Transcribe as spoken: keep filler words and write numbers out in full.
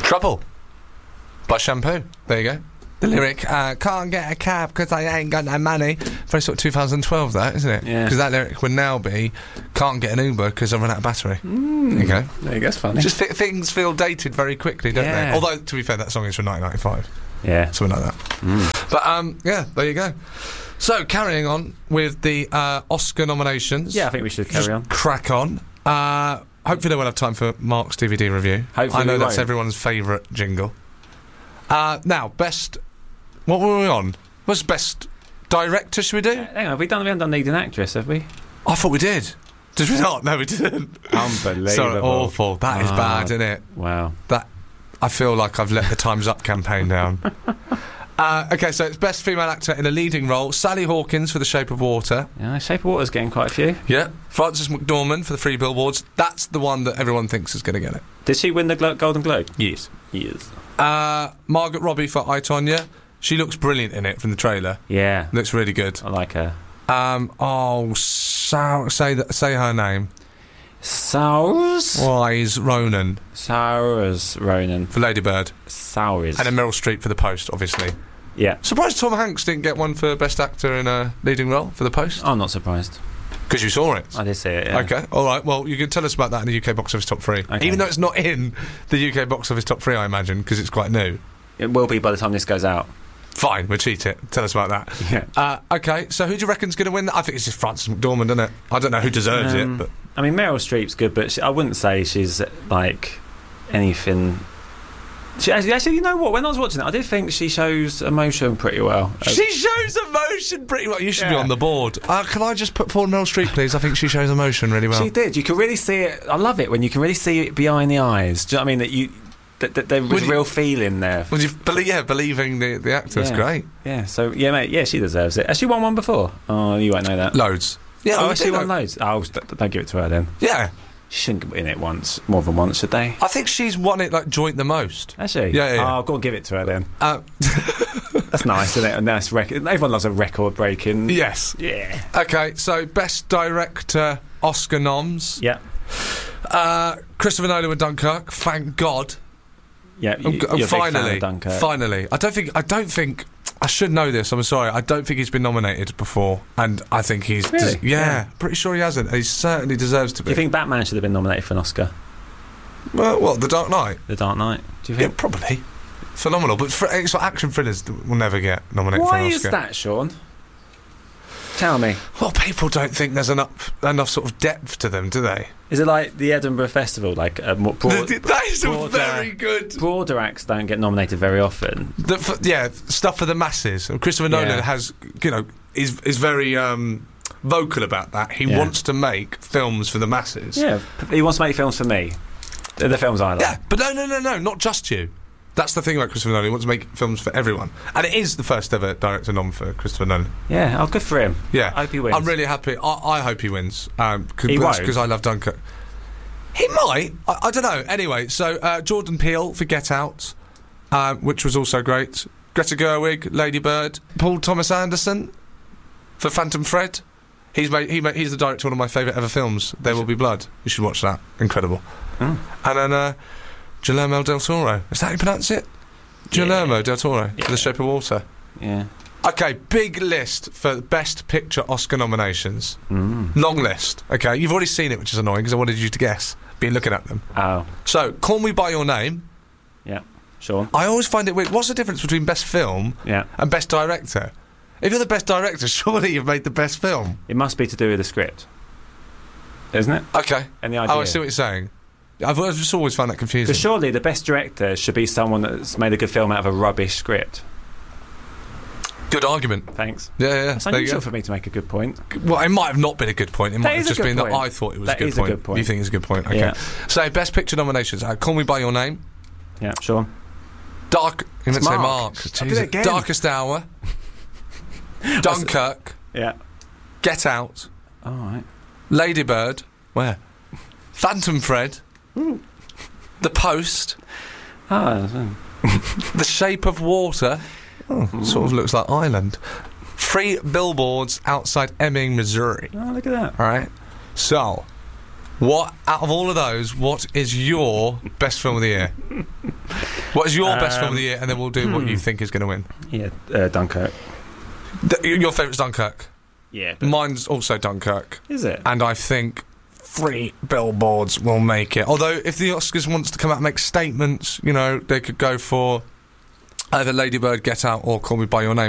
Trouble by Shampoo. There you go. The lyric, uh, can't get a cab because I ain't got no money. Very sort of twenty twelve, that, isn't it? Yeah. Because that lyric would now be, can't get an Uber because I've run out of battery. Mm. There you go. There you go, it's funny. Just th- things feel dated very quickly, don't Yeah. they? Although, to be fair, that song is from nineteen ninety-five. Yeah. Something like that. Mm. But, um, yeah, there you go. So, carrying on with the uh, Oscar nominations. Yeah, I think we should carry Just on. crack on. Uh, hopefully, they will have time for Mark's D V D review. Hopefully I know we that's won't. everyone's favourite jingle. Uh, now, best. What were we on? What's best director? Should we do? Hang on, have we done? We haven't done leading actress, have we? I thought we did. Did we not? No, we didn't. Unbelievable. Sorry, awful. That is Ah. bad, isn't it? Wow. That I feel like I've let the Time's Up campaign down. Uh, okay, so it's best female actor in a leading role. Sally Hawkins for The Shape of Water. Yeah, Shape of Water's getting quite a few. Yeah. Frances McDormand for The Three Billboards. That's the one that everyone thinks is going to get it. Did she win the Glo- Golden Globe? Yes. Yes. Uh, Margaret Robbie for I, Tonya. She looks brilliant in it from the trailer. Yeah. Looks really good. I like her. Um, oh, so, say that. Say her name. Sours? Wise Ronan Sours Ronan. for Lady Bird. Sours. And then Meryl Streep for The Post, obviously. Yeah. Surprised Tom Hanks didn't get one for Best Actor in a leading role for The Post. I'm not surprised. Because you saw it. I did see it, yeah. Okay, all right. Well, you can tell us about that in the U K box office top three. Okay. Even though it's not in the U K box office top three, I imagine, because it's quite new. It will be by the time this goes out. Fine, we'll cheat it. Tell us about that. Yeah. Uh, okay, so who do you reckon's going to win that? I think it's just Frances McDormand, isn't it? I don't know who deserves Um, it, but I mean, Meryl Streep's good, but she, I wouldn't say she's, like, anything... She, actually, actually, you know what? When I was watching it, I did think she shows emotion pretty well. Uh, she shows emotion pretty well. You should be Yeah. on the board. Uh, can I just put forward Meryl Streep, please? I think she shows emotion really well. She did. You can really see it. I love it when you can really see it behind the eyes. Do you know what I mean? That you... That, that there was Would you- real feeling there. Well, you believe, yeah, believing the, the actor's Yeah. great. Yeah, so, yeah, mate, yeah, she deserves it. Has she won one before? Oh, you won't know that. Loads. Yeah, oh, we has she do won know- loads? Oh, d- d- don't give it to her then. Yeah. She shouldn't win it once, more than once, should they? I think she's won it, like, joint the most. Has she? Yeah, yeah, yeah. Oh, go and give it to her then. Uh, That's nice, isn't it? A nice record. Everyone loves a record breaking. yes. Yeah. Okay, so Best Director Oscar noms. Yeah. Uh, Christopher Nolan with Dunkirk, thank God. Yeah, you, Oh, you're g- a big fan finally, of Dunkirk. finally. I don't think. I don't think. I should know this. I'm sorry. I don't think he's been nominated before, and I think he's. Really? des- yeah, Yeah. pretty sure he hasn't. He certainly deserves to Do be. you think Batman should have been nominated for an Oscar? Well, what, The Dark Knight? The Dark Knight? Do you Yeah, think? probably. Phenomenal, but for, it's like action thrillers that will never get nominated for Why an is Oscar. that, Sean? Tell me. Well, people don't think there's enough enough sort of depth to them, do they? Is it like the Edinburgh Festival? Like a more broad, that is a broader- very good. broader acts don't get nominated very often. The, f- yeah, stuff for the masses. And Christopher Nolan Yeah. has, you know, is is very um, vocal about that. He Yeah. wants to make films for the masses. Yeah, he wants to make films for me. They're the films I like. Yeah, but no, no, no, no, not just you. That's the thing about Christopher Nolan. He wants to make films for everyone, and it is the first ever director nom for Christopher Nolan. Yeah, oh, good for him. Yeah, I hope he wins. I'm really happy. I, I hope he wins. Um, cause, He won't. because I love Dunkirk. He might. I, I don't know. Anyway, so uh, Jordan Peele for Get Out, uh, which was also great. Greta Gerwig, Lady Bird. Paul Thomas Anderson for Phantom Thread. He's made, he made, he's the director of one of my favourite ever films, There Will Be Blood. You should watch that. Incredible. Mm. And then uh, Guillermo del Toro. Is that how you pronounce it? Guillermo Yeah. del Toro Yeah. for The Shape of Water. Yeah. Okay, big list for Best Picture Oscar nominations. Mm. Long list. Okay, you've already seen it, which is annoying because I wanted you to guess. Been looking at them. Oh, So, Call Me By Your Name. yeah. Sean? I always find it weird. What's the difference between Best Film Yeah. and Best Director? If you're the Best Director, surely you've made the best film. It must be to do with the script. Isn't it? Okay. And the idea. Oh, I see what you're saying. I've I've just always found that confusing. Because surely the best director should be someone that's made a good film out of a rubbish script. Good argument. Thanks. Yeah, yeah. It's there you unusual go. for me to make a good point. Well, it might have not been a good point. It might is have a just good been point. that I thought it was That a good is a point. good point. You think it's a good point? Okay. Yeah. So, Best Picture nominations. Uh, Call Me By Your Name. Yeah, Sean. Dark. You meant to say Mark. Mark. I did Jesus. it again. Darkest Hour. Dunkirk. Yeah. Get Out. All right. Lady Bird. Where? Phantom Thread. The Post. Ah, The Shape of Water. Oh, sort of looks like Ireland. Three billboards outside Ebbing, Missouri. oh, look at that. All right. So, what out of all of those, what is your best film of the year? What is your best Um, film of the year? And then we'll do what you think is going to win. Yeah, uh, Dunkirk. Th- your favourite's Dunkirk. Yeah. But Mine's also Dunkirk. is it? And I think Three Billboards will make it. Although, if the Oscars wants to come out and make statements, you know, they could go for either Lady Bird, Get Out, or Call Me By Your Name.